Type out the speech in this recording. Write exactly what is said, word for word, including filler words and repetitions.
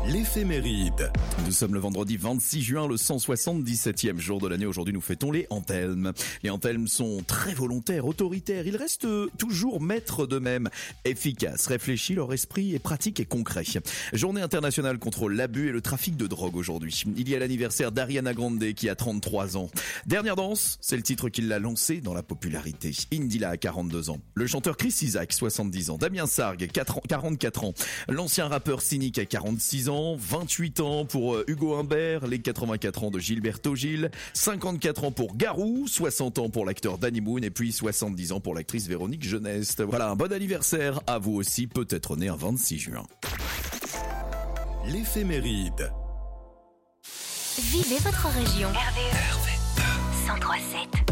L'éphéméride. Nous sommes le vendredi vingt-six juin, le cent soixante-dix-septième jour de l'année. Aujourd'hui, nous fêtons les Anthelmes. Les Anthelmes sont très volontaires, autoritaires. Ils restent toujours maîtres d'eux-mêmes, efficaces, réfléchis. Leur esprit est pratique et concret. Journée internationale contre l'abus et le trafic de drogue aujourd'hui. Il y a l'anniversaire d'Ariana Grande qui a trente-trois ans. Dernière danse, c'est le titre qui l'a lancé dans la popularité. Indila a quarante-deux ans. Le chanteur Chris Isaak, soixante-dix ans. Damien Sargue, quarante-quatre ans. L'ancien rappeur Cynic a quarante-six ans. vingt-huit ans pour Hugo Humbert, les quatre-vingt-quatre ans de Gilberto Gil, cinquante-quatre ans pour Garou, soixante ans pour l'acteur Danny Boone et puis soixante-dix ans pour l'actrice Véronique Jeunesse. Voilà, un bon anniversaire à vous aussi, peut-être né un vingt-six juin. L'éphéméride. Vivez votre région. R V E cent trois sept.